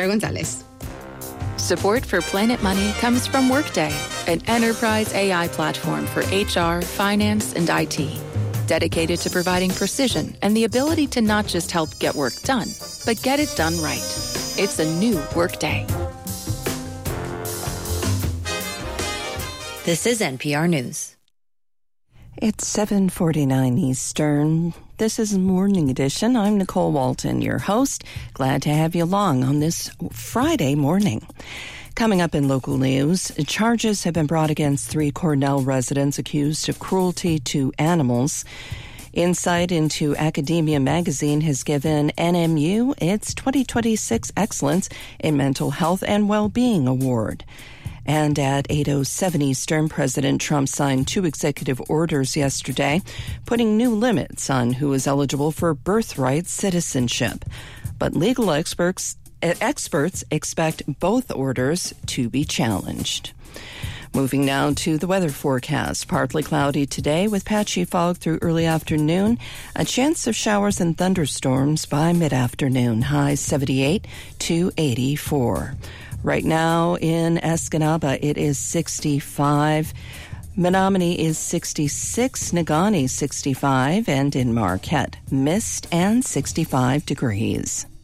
Laura Gonzalez. Support for Planet Money comes from Workday, an enterprise AI platform for HR, finance, and IT. Dedicated to providing precision and the ability to not just help get work done, but get it done right. It's a new Workday. This is NPR News. It's 7:49 Eastern. This is Morning Edition. I'm Nicole Walton, your host. Glad to have you along on this Friday morning. Coming up in local news, charges have been brought against 3 Cornell residents accused of cruelty to animals. Insight into Academia magazine has given NMU its 2026 Excellence in Mental Health and Well-Being Award. And at 8:07 Eastern, President Trump signed 2 executive orders yesterday, putting new limits on who is eligible for birthright citizenship. But legal experts expect both orders to be challenged. Moving now to the weather forecast. Partly cloudy today with patchy fog through early afternoon. A chance of showers and thunderstorms by mid-afternoon. Highs 78 to 84. Right now in Escanaba, it is 65. Menominee is 66, Negaunee 65, and in Marquette, mist and 65 degrees.